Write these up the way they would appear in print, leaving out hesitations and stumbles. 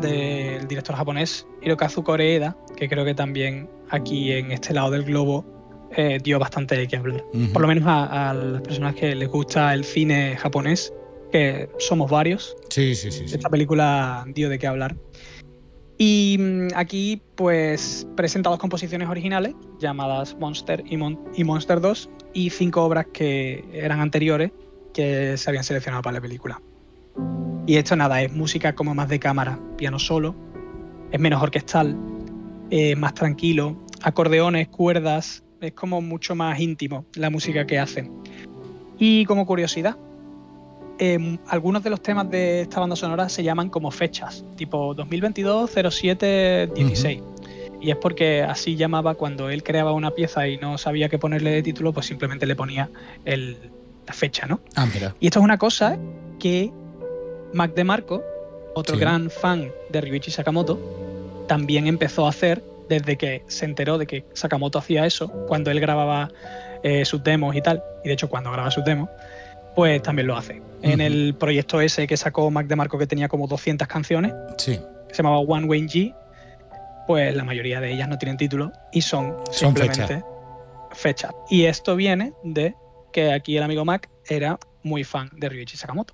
del director japonés Hirokazu Koreeda, que creo que también aquí en este lado del globo dio bastante de qué hablar. Por lo menos a las personas que les gusta el cine japonés, que somos varios. Sí. Esta película dio de qué hablar. Y aquí pues presenta 2 composiciones originales llamadas Monster y Monster 2 y 5 obras que eran anteriores que se habían seleccionado para la película. Y esto nada, es música como más de cámara, piano solo, es menos orquestal, más tranquilo, acordeones, cuerdas, es como mucho más íntimo la música que hacen. Y como curiosidad, algunos de los temas de esta banda sonora se llaman como fechas, tipo 2022, 07, 16. Y es porque así llamaba cuando él creaba una pieza y no sabía qué ponerle de título, pues simplemente le ponía la fecha, ¿no? Ah, mira. Y esto es una cosa que Mac DeMarco, otro gran fan de Ryuichi Sakamoto, también empezó a hacer desde que se enteró de que Sakamoto hacía eso, cuando él grababa sus demos y tal. Y de hecho, cuando graba sus demos, pues también lo hace. En el proyecto ese que sacó Mac DeMarco, que tenía como 200 canciones, que se llamaba One Wayne G, pues la mayoría de ellas no tienen título y son simplemente fechas. Y esto viene de que aquí el amigo Mac era muy fan de Ryuichi Sakamoto.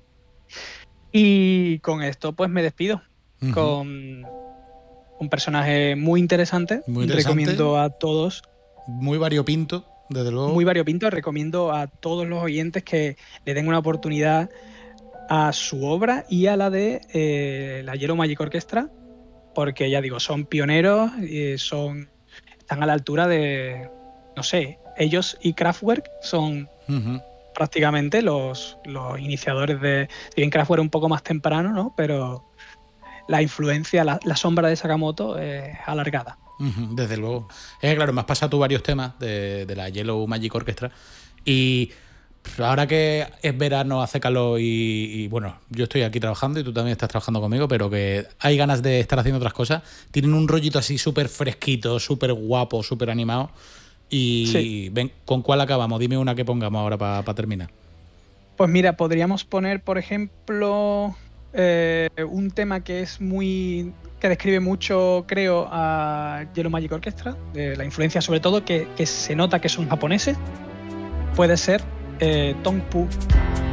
Y con esto pues me despido con un personaje muy interesante. Recomiendo a todos. Muy variopinto, desde luego. Muy variopinto. Recomiendo a todos los oyentes que le den una oportunidad a su obra y a la de la Yellow Magic Orchestra, porque ya digo, son pioneros, están a la altura de, no sé, ellos y Kraftwerk son prácticamente los iniciadores de... Si bien Kraftwerk un poco más temprano, ¿no? Pero la influencia, la sombra de Sakamoto es alargada. Desde luego. Claro, me has pasado tú varios temas de la Yellow Magic Orchestra y ahora que es verano, hace calor y bueno, yo estoy aquí trabajando y tú también estás trabajando conmigo, pero que hay ganas de estar haciendo otras cosas. Tienen un rollito así súper fresquito, súper guapo, súper animado. Y ven, ¿con cuál acabamos? Dime una que pongamos ahora para terminar. Pues mira, podríamos poner, por ejemplo, un tema que es que describe mucho, creo, a Yellow Magic Orchestra, de la influencia sobre todo, que se nota que son japoneses. Puede ser Tongpu